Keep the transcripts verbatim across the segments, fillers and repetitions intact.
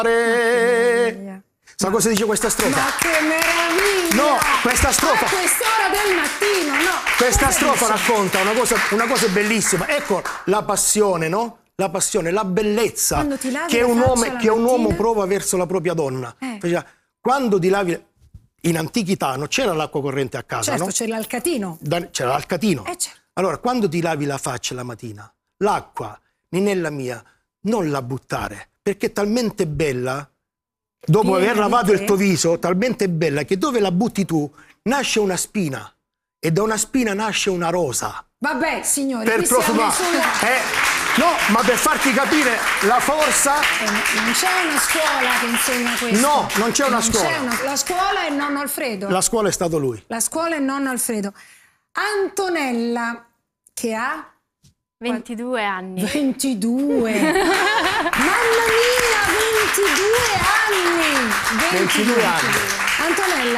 Sa cosa dice questa strofa? Ma che meraviglia! No, questa strofa... A quest'ora del mattino, no! Questa cosa strofa dice? racconta una cosa, una cosa bellissima. Ecco la passione, no? La passione, la bellezza che un, uomo, che un uomo prova verso la propria donna. Eh. Cioè, quando di lavi... In antichità non c'era l'acqua corrente a casa, certo, no? c'era l'alcatino. C'era l'alcatino. Eh, certo. Allora, quando ti lavi la faccia la mattina, l'acqua, Ninella mia, non la buttare, perché è talmente bella, dopo Piena aver lavato di il tuo viso, talmente bella che dove la butti tu nasce una spina e da una spina nasce una rosa. Vabbè, signori, Per qui siamo profumare. sulla... Eh, no, ma per farti capire la forza... Eh, non c'è una scuola che insegna questo. No, non c'è una Non scuola. c'è una... La scuola è nonno Alfredo. La scuola è stato lui. La scuola è nonno Alfredo. Antonella, che ha... ventidue anni. ventidue! Mamma mia, ventidue anni! ventidue anni. Antonella,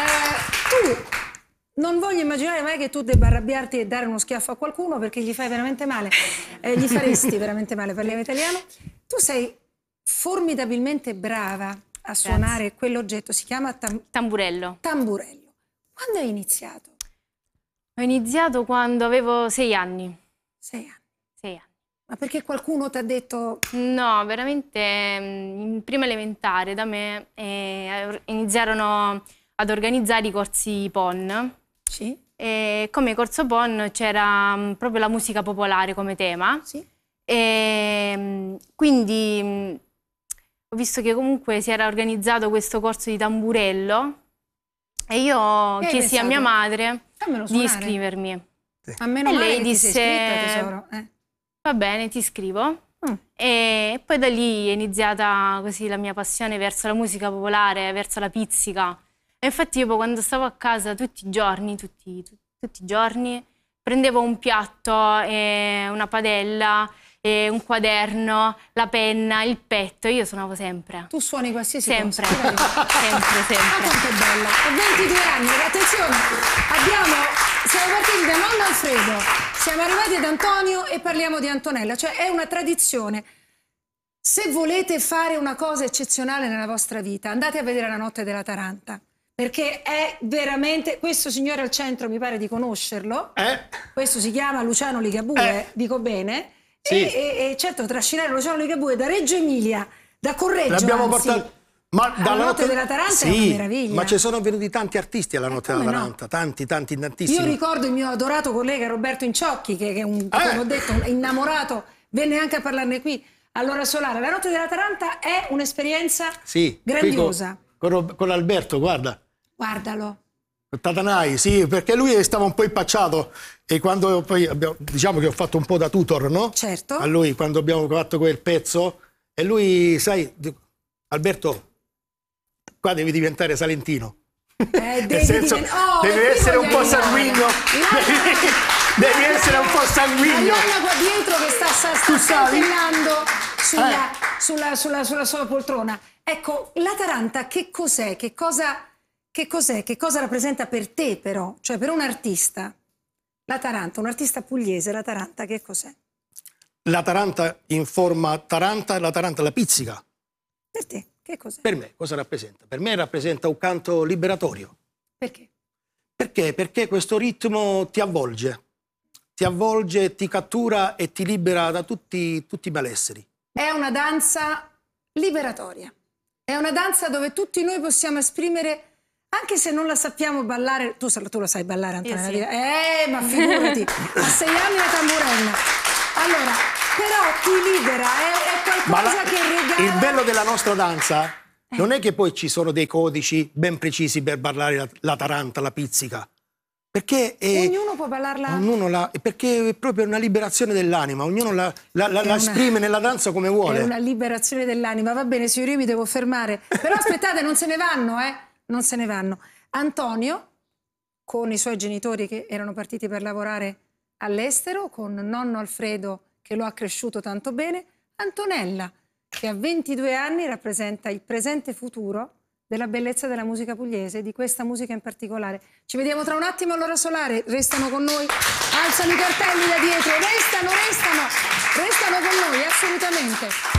eh, tu non voglio immaginare mai che tu debba arrabbiarti e dare uno schiaffo a qualcuno perché gli fai veramente male. Eh, gli faresti veramente male, parliamo italiano. Tu sei formidabilmente brava a suonare Grazie. quell'oggetto, si chiama tam Tamburello. tamburello. Quando hai iniziato? Ho iniziato quando avevo sei anni. Sei anni. Sei anni. Ma perché qualcuno ti ha detto... No, veramente mm, in prima elementare da me eh, iniziarono ad organizzare i corsi P O N. Sì? E come corso P O N c'era mm, proprio la musica popolare come tema. Sì? E, mm, quindi mm, ho visto che comunque si era organizzato questo corso di tamburello e io Che hai chiesi a pensato? mia madre Fammelo di suonare. iscrivermi. A meno E male lei che ti sei disse- iscritta, tesoro. Eh. Va bene, ti iscrivo. Mm. E poi da lì è iniziata così la mia passione verso la musica popolare, verso la pizzica. E infatti io poi quando stavo a casa tutti i giorni, tutti, tu- tutti i giorni, prendevo un piatto, e una padella, e un quaderno, la penna, il petto, io suonavo sempre. Tu suoni qualsiasi Sempre, cosa. sempre, Ma sempre. quanto è bella. A ventidue anni, attenzione, abbiamo, siamo partiti da nonno Alfredo, siamo arrivati ad Antonio e parliamo di Antonella, cioè è una tradizione. Se volete fare una cosa eccezionale nella vostra vita, andate a vedere La notte della Taranta, perché è veramente, questo signore al centro mi pare di conoscerlo, Eh? questo si chiama Luciano Ligabue, Eh. dico bene, Sì. e, e, e certo trascinare Luciano Ligabue da Reggio Emilia, da Correggio, L'abbiamo anzi, portato... Ma alla notte della Taranta sì, è una meraviglia. ma ci sono venuti tanti artisti alla notte come della no? Taranta, tanti, tanti, tantissimi. Io ricordo il mio adorato collega Roberto Inciocchi, che, che è un, Eh. come ho detto, un innamorato, venne anche a parlarne qui all'ora solare. La notte della Taranta è un'esperienza Sì, qui grandiosa. Con, con, con Alberto, guarda, Guardalo. Tatanai, sì, perché lui stava un po' impacciato e quando poi abbiamo, diciamo che ho fatto un po' da tutor, no? Certo. A lui quando abbiamo fatto quel pezzo e lui, sai, dico, Alberto, qua devi diventare salentino. Eh, Nel devi senso, diven- oh, devi e qui essere un voglio po' arrivare. sanguigno. La- Devi essere un po' sanguigno. La qua dietro che sta, sta, sta Tu savi? saltellando sulla, Eh. sulla, sulla, sulla sua poltrona. Ecco, la Taranta che cos'è? Che cosa, che cos'è? Che cosa rappresenta per te però? Cioè per un artista? La Taranta, un artista pugliese, la Taranta che cos'è? La Taranta in forma Taranta, la Taranta la pizzica. Per te, che cos'è? Per me cosa rappresenta? Per me rappresenta un canto liberatorio. Perché? Perché? Perché questo ritmo ti avvolge, ti avvolge, ti cattura e ti libera da tutti, tutti i malesseri. È una danza liberatoria. È una danza dove tutti noi possiamo esprimere, anche se non la sappiamo ballare. Tu, tu la sai ballare, Antonella? Io sì. Eh, ma figurati, a sei anni la tamburella. Allora, però ti libera, è, è Ma qualcosa la- che regala... il bello della nostra danza non è che poi ci sono dei codici ben precisi per ballare la, la taranta, la pizzica. Perché è, Ognuno può ballarla... ognuno la, perché è proprio una liberazione dell'anima, ognuno la, la, la, È la una- esprime nella danza come vuole. È una liberazione dell'anima. Va bene, signori, io mi devo fermare. Però aspettate, non se ne vanno, eh? Non se ne vanno. Antonio, con i suoi genitori che erano partiti per lavorare all'estero, con nonno Alfredo che lo ha cresciuto tanto bene, Antonella, che a ventidue anni rappresenta il presente e futuro della bellezza della musica pugliese, di questa musica in particolare. Ci vediamo tra un attimo all'ora solare, restano con noi, alzano i cartelli da dietro, restano, restano, restano con noi, assolutamente.